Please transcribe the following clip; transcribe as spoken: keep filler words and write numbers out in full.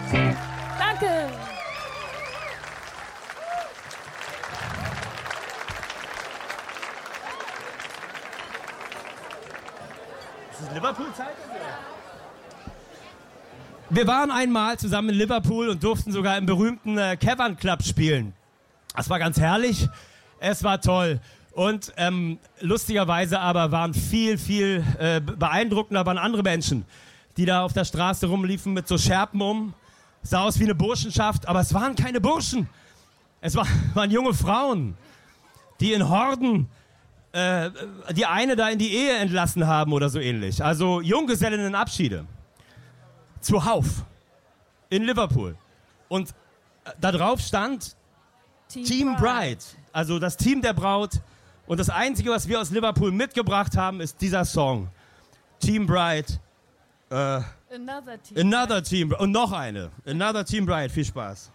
Danke. Ist das Liverpool-Zeit? Wir waren einmal zusammen in Liverpool und durften sogar im berühmten äh, Cavern Club spielen. Das war ganz herrlich. Es war toll. Und ähm, lustigerweise aber waren viel, viel äh, beeindruckender waren andere Menschen, die da auf der Straße rumliefen mit so Schärpen um. Sah aus wie eine Burschenschaft, aber es waren keine Burschen. Es war, waren junge Frauen, die in Horden äh, die eine da in die Ehe entlassen haben oder so ähnlich. Also Junggesellinnenabschiede. Zuhauf. In Liverpool. Und äh, da drauf stand Team, Team Bride. Also das Team der Braut. Und das Einzige, was wir aus Liverpool mitgebracht haben, ist dieser Song. Team Bride. Äh, Another Team. Another Team. Und noch eine. Another Team Bride. Viel Spaß.